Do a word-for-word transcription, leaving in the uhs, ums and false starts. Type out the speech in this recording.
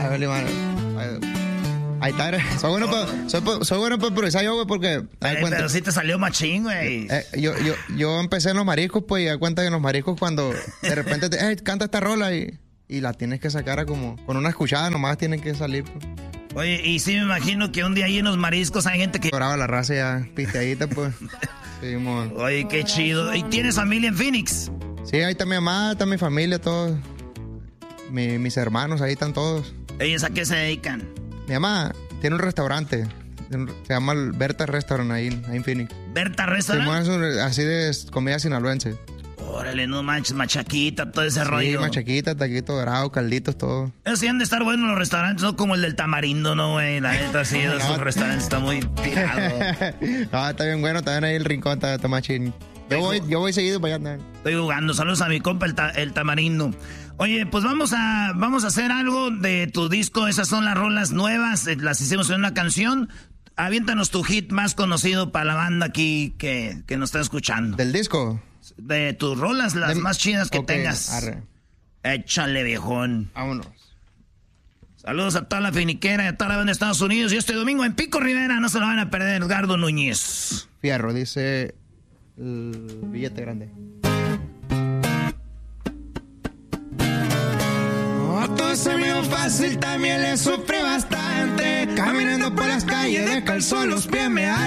vale, mano. Ahí está, soy bueno para soy, soy bueno para improvisar yo, güey, porque... Ay, pero sí te salió machín, güey. Eh, yo, yo, yo empecé en los mariscos, pues, y da cuenta que en los mariscos cuando de repente te... Eh, canta esta rola y, y la tienes que sacar a como... Con una escuchada nomás tienen que salir, pues. Oye, y sí me imagino que un día ahí en los mariscos hay gente que... Lloraba la raza ya pisteadita, pues. Seguimos. Oye, qué chido. ¿Y tienes familia en Phoenix? Sí, ahí está mi mamá, está mi familia, todos. Mi, mis hermanos, ahí están todos. ¿Ellos a qué se dedican? Mi mamá tiene un restaurante, se llama el Berta Restaurant ahí, ahí en Phoenix. ¿Berta Restaurant? Sí, así de comida sinaloense. Órale, no manches, machaquita, todo ese sí, rollo. Sí, machaquita, taquito dorado, calditos, todo. Eso sí han de estar buenos los restaurantes, no como el del Tamarindo, no, güey. La neta, sí, no, esos no. restaurantes está muy tirado. No, está bien bueno, también ahí el rincón está, está machín. Yo voy, yo voy seguido para allá. Estoy jugando, saludos a mi compa el, ta, el Tamarindo. Oye, pues vamos a, vamos a hacer algo de tu disco. Esas son las rolas nuevas, las hicimos en una canción. Aviéntanos tu hit más conocido para la banda aquí que, que nos está escuchando. ¿Del disco? De tus rolas, las de... más chidas que okay, tengas. Arre. Échale, viejón. Vámonos. Saludos a toda la finiquera y a toda la banda de Estados Unidos. Y este domingo en Pico Rivera, no se lo van a perder, Edgardo Núñez. Fierro, dice el billete grande. Todo se vio fácil, también le sufrí bastante. Caminando por las calles descalzo, los pies me